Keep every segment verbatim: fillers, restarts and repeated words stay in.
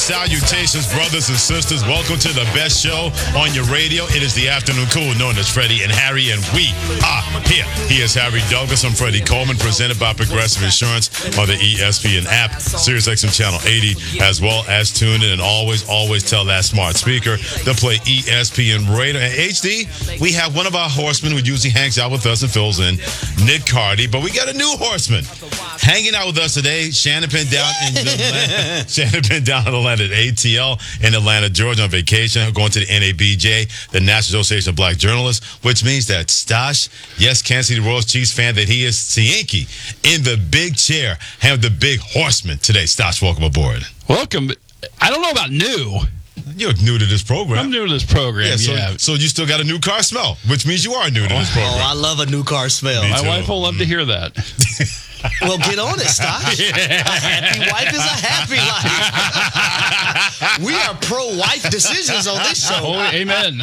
salutations, brothers and sisters. Welcome to the best show on your radio. It is the Afternoon Cool, known as Freddie and Harry, and we are here. He is Harry Douglas. I'm Freddie Coleman, presented by Progressive Insurance on the E S P N app, SiriusXM Channel eighty, as well as tune in and always, always tell that smart speaker to play E S P N Radio. And H D, we have one of our horsemen who usually hangs out with us and fills in, Nick Cardy, but we got a new horseman hanging out with us today. Shannon Penn down in Atlanta. Shannon Penn down in Atlanta at A T L in Atlanta, Georgia on vacation, going to the N A B J, the National Association of Black Journalists, which means that Stosh, yes, Kansas City Royals Chiefs fan that he is, Yankee, in the big chair, have the big horseman today. Stosh, welcome aboard. Welcome. I don't know about new. You're new to this program. I'm new to this program, yeah. So, yeah. so you still got a new car smell, which means you are new to this program. Oh, I love a new car smell. My wife will love to hear that. Well, get on it, Stosh. Yeah. A happy wife is a happy life. We are pro-wife decisions on this show. Oh, amen.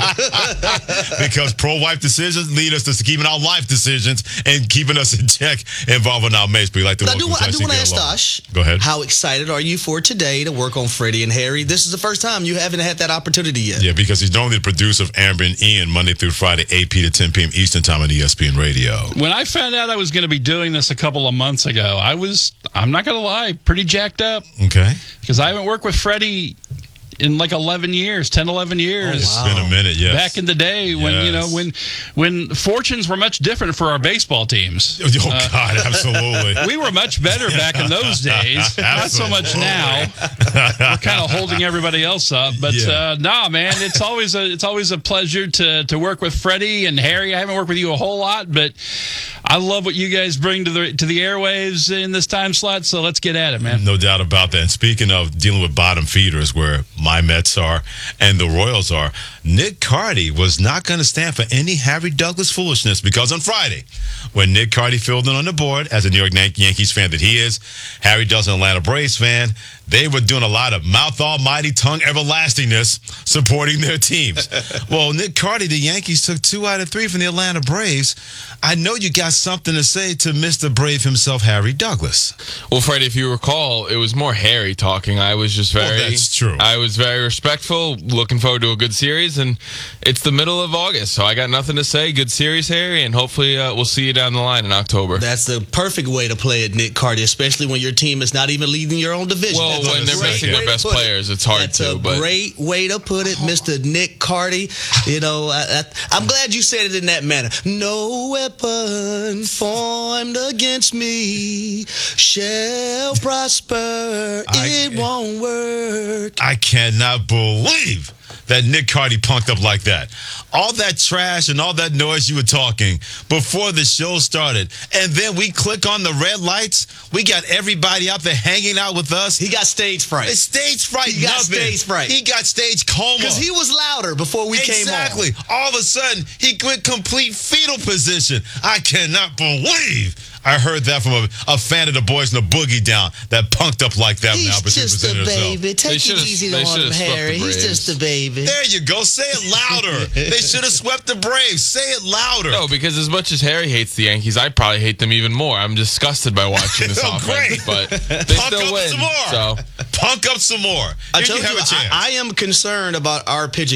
Because pro-wife decisions lead us to keeping our life decisions and keeping us in check involving our mates. But we like to I do, I do want to ask Stosh, go ahead. How excited are you for today to work on Freddie and Harry? This is the first time you haven't had that opportunity yet. Yeah, because he's normally the producer of Amber and Ian Monday through Friday, eight p.m. to ten p.m. Eastern Time on E S P N Radio. When I found out I was going to be doing this a couple of months ago, I was, I'm not going to lie, pretty jacked up. Okay. Because I haven't worked with Freddie in like eleven years, ten, eleven years. Oh, wow. It's been a minute, yes. Back in the day when, yes. you know, when when fortunes were much different for our baseball teams. Oh, uh, God, absolutely. We were much better back in those days. Not so much now. We're kind of holding everybody else up. But, yeah. uh, nah, man, it's always a it's always a pleasure to, to work with Freddie and Harry. I haven't worked with you a whole lot, but I love what you guys bring to the to the airwaves in this time slot, so let's get at it, man. No doubt about that. And speaking of dealing with bottom feeders, where my Mets are and the Royals are, Nick Cardy was not going to stand for any Harry Douglas foolishness, because on Friday, when Nick Cardy filled in on the board as a New York Yankees fan that he is, Harry Douglas, an Atlanta Braves fan, they were doing a lot of mouth almighty, tongue everlastingness supporting their teams. Well, Nick Cardy, the Yankees took two out of three from the Atlanta Braves. I know you got something to say to Mister Brave himself, Harry Douglas. Well, Freddie, if you recall, it was more Harry talking. I was just very... Well, that's true. I was very respectful, looking forward to a good series, and it's the middle of August, so I got nothing to say. Good series, Harry, and hopefully uh, we'll see you down the line in October. That's the perfect way to play it, Nick Cardy, especially when your team is not even leading your own division. Well, That's when they're missing their best players, it. it's hard That's to. a but great way to put it, Mister Nick Cardy. You know, I, I, I'm glad you said it in that manner. No weapon formed against me shall prosper. I, it won't work. I cannot believe that Nick Cardy punked up like that. All that trash and all that noise you were talking before the show started. And then we click on the red lights. We got everybody out there hanging out with us. He got stage fright. It's stage fright. He got nothing. stage fright. He got stage coma. Because he was louder before we exactly. came on. Exactly. All of a sudden, he went complete fetal position. I cannot believe I heard that from a, a fan of the Boys in the Boogie Down that punked up like that. He's now, but just a baby. Take it easy on him, Harry. He's just a baby. There you go. Say it louder. They should have swept the Braves. Say it louder. No, because as much as Harry hates the Yankees, I probably hate them even more. I'm disgusted by watching this oh, offense, great. but they Punk still up win. Some more. So punk up some more. I, You told have you, a chance. I, I am concerned about our pitching